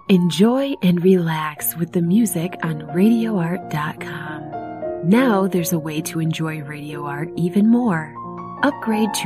Enjoy and relax with the music on RadioArt.com. Now there's a way to enjoy Radio Art even more. Upgrade to